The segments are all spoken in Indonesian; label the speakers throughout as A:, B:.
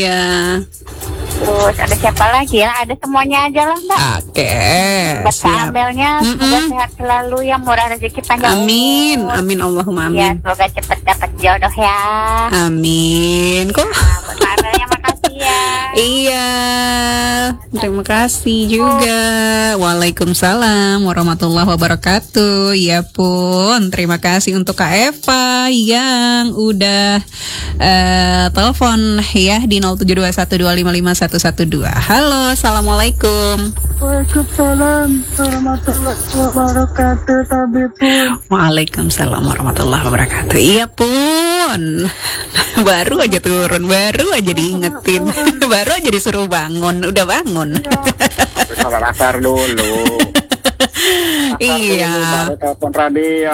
A: Ya.
B: Terus ada siapa lagi ya? Ada semuanya aja lah Mbak.
A: Oke.
B: Buat Kak
A: Siap.
B: Amelnya semoga sehat selalu ya, murah rezeki panjang
A: Amin.
B: umur.
A: Amin Allahumma
B: Ya,
A: amin.
B: semoga cepat dapat jodoh ya.
A: Amin. Kok?
B: Nah, buat Kak Amelnya makasih ya.
A: Iya. Terima kasih juga. Waalaikumsalam warahmatullahi wabarakatuh. Ya pun. Terima kasih untuk Kak Eva yang udah telepon ya di 0721255112. Halo, assalamualaikum.
C: Waalaikumsalam warahmatullahi wabarakatuh. Tapi pun
A: Waalaikumsalam warahmatullahi wabarakatuh. Iya pun. Baru aja turun, baru aja diingetin, baru aja disuruh bangun, udah bangun.
C: salah asar dulu.
A: Iya.
C: Baru telepon radio.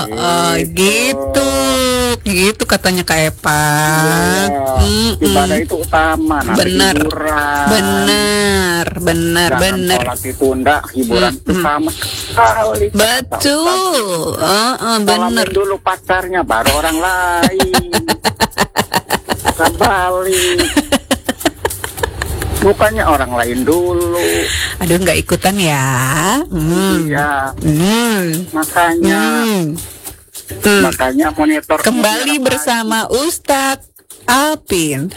A: Gitu katanya Kak Epa.
C: Ibadah itu utama. Nanti
A: Bener.
C: hiburan.
A: Bener.
C: Jangan sholat ditunda, hiburan itu sama sekali.
A: Betul. Bener.
C: Salamin dulu pacarnya, baru orang lain. Kembali. Bukannya orang lain dulu.
A: Aduh, nggak ikutan ya.
C: Iya, makanya monitor
A: Kembali bersama Ustadz Alpin.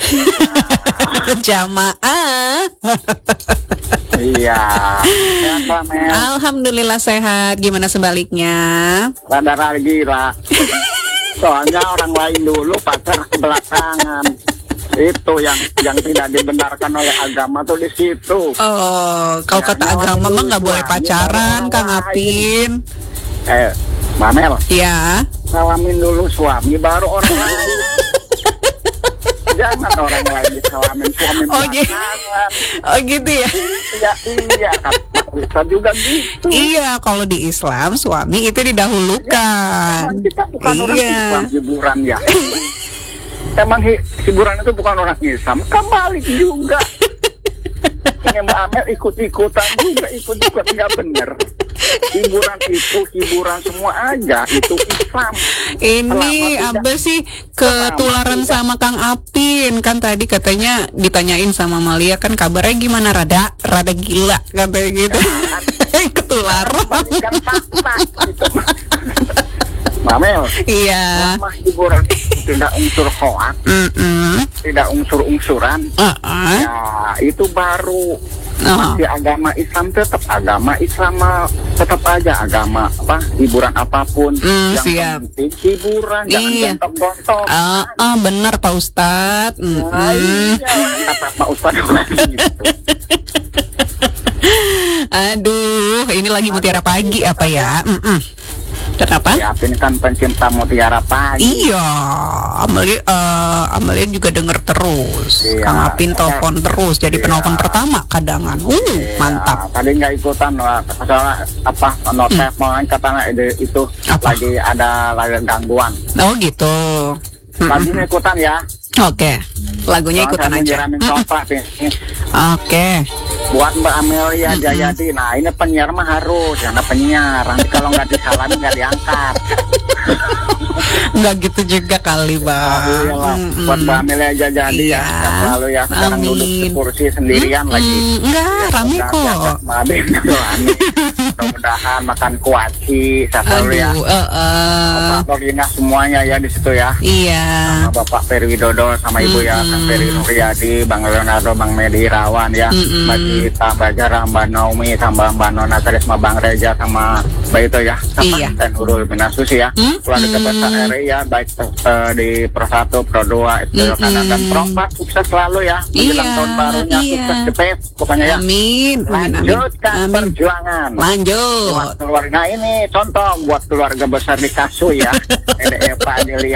A: Jamaah.
C: Iya. Sehat lah, Mel.
A: Alhamdulillah sehat. Gimana sebaliknya?
C: Rada lagi lah. Soalnya orang lain dulu, pacar belakangan. Itu yang tidak dibenarkan oleh agama tuh di situ.
A: Oh, kalau kata agama mah nggak boleh pacaran, Kang Apin.
C: Mamel,
A: Ya.
C: salamin dulu suami, baru orang lain. Jangan orang lain disalamin suami belakangan.
A: Oh gitu ya.
C: Iya, kata Ustaz juga gitu.
A: Iya, kalau di Islam suami itu didahulukan.
C: Kita bukan orang Islam, hiburan ya. Emang hiburan itu bukan orang Islam, kembali juga. Ini Mbak Amel ikut-ikutan juga, ikut-ikut nggak bener. Hiburan itu hiburan semua aja, itu Islam.
A: Ini apa sih ketularan sama Kang Apin? Kan tadi katanya ditanyain sama Malia, kan kabarnya gimana, rada gila katanya gitu. Ketularan.
C: Kan fakta gitu. Mbak Amel,
A: Iya.
C: selama hiburan tidak unsur hoak, tidak unsur-unsuran, ya itu baru. Masih agama Islam, tetap agama Islam, tetap aja agama hiburan apapun. Yang
A: siap.
C: penting hiburan, jangan gontok-gontok.
A: Benar Pak Ustadz.
C: Iya, kata Pak Ustadz gitu.
A: Aduh, ini lagi mutiara pagi apa ya? Kenapa?
C: Ya, Apin kan pencinta mutiara pagi.
A: Iya, Amalia juga denger terus.
C: Iya.
A: Kang Apin telepon terus, jadi penelpon pertama kadangan. Mantap.
C: Tadi nggak ikutan lah, soalnya notif katanya itu lagi ada gangguan.
A: Oh gitu.
C: Lagi ikutan ya.
A: Oke, lagunya ikutan aja.
C: Jeramin sofa nih.
A: Oke.
C: Buat Mbak Amelia Jayadi, nah ini penyiar mah harus, karena penyiar. Nanti kalau nggak disalamin nggak diangkat.
A: Nggak gitu juga kali, Bang.
C: Buat Mbak Amelia Jayadi
A: Iya.
C: ya, selalu ya. Sekarang duduk di kursi sendirian lagi.
A: Enggak, rame kok.
C: Mudah-mudahan makan kuaci, selalu ya. Bapak Lina semuanya ya di situ ya.
A: Iya.
C: Sama Bapak Ferry Widodo sama Ibu ya, Kang Ferry Nuriyadi, Bang Leonardo, Bang Medi Irawan ya, Mbak Gita, Mbak Jara, Mbak Naomi, sama Mbak Nona Karisma, Bang Reja, sama Mbak itu ya, sama dan Nurul Binasusi ya, keluarga besar RI ya, baik di Pro 1, Pro 2, itu kanan dan Pro 4, sukses selalu ya, menjelang tahun barunya, sukses cepet, pokoknya ya.
A: Amin.
C: Lanjutkan perjuangan.
A: Lanjut.
C: Buat keluarga ini contoh buat keluarga besar di Kasui ya. Ede Eva Adelia